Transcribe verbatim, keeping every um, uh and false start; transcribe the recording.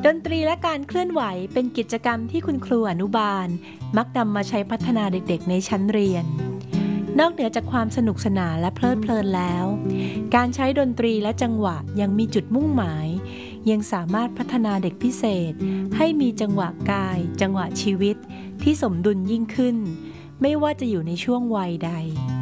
ดนตรีและการเคลื่อนไหวเป็นกิจกรรมที่คุณครูอนุบาลมักนำมาใช้พัฒนาเด็กๆในชั้นเรียนนอกเหนือจากความสนุกสนานและเพลิดเพลินแล้วการใช้ดนตรีและจังหวะยังมีจุดมุ่งหมายยังสามารถพัฒนาเด็กพิเศษให้มีจังหวะกาย จังหวะชีวิตที่สมดุลยิ่งขึ้นไม่ว่าจะอยู่ในช่วงวัยใด